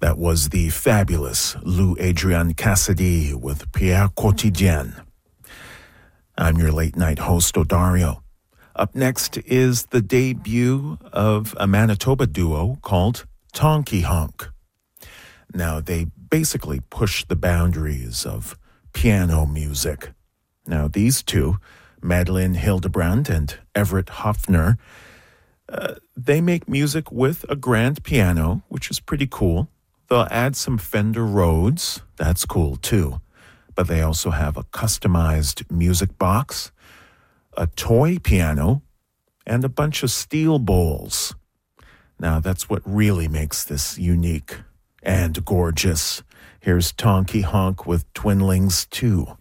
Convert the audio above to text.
That was the fabulous Lou Adrian Cassidy with Pierre Quotidien. I'm your late-night host, Odario. Up next is the debut of a Manitoba duo called Tonky Honk. Now, they basically push the boundaries of piano music. Now, these two, Madeline Hildebrand and Everett Hoffner, they make music with a grand piano, which is pretty cool. They'll add some Fender Rhodes. That's cool, too. But they also have a customized music box, a toy piano, and a bunch of steel bowls. Now, that's what really makes this unique and gorgeous. Here's Tonky Honk with Twinlings 2.